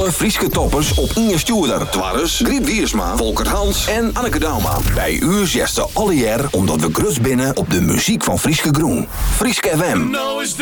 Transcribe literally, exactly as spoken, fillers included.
Alle Frieske toppers op Inge Stuurder. Twarres, Griet Wiersma, Volker Hans en Anneke Dauma. Bij u zesde alle jaar omdat we grut binnen op de muziek van Frieske Groen. Frieske F M. Nou is de